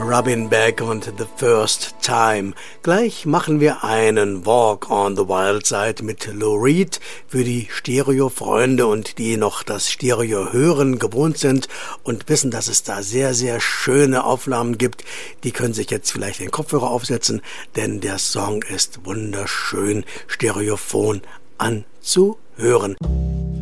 Robin Beck und The First Time. Gleich machen wir einen Walk on the Wild Side mit Lou Reed für die Stereo-Freunde und die noch das Stereo hören gewohnt sind und wissen, dass es da sehr, sehr schöne Aufnahmen gibt. Die können sich jetzt vielleicht den Kopfhörer aufsetzen, denn der Song ist wunderschön stereophon anzuhören.